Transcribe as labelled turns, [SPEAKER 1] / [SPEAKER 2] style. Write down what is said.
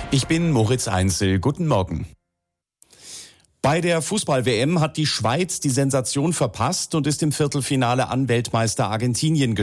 [SPEAKER 1] Ich bin Moritz Einzel. Guten Morgen. Bei der Fußball-WM hat die Schweiz die Sensation verpasst und ist im Viertelfinale an Weltmeister Argentinien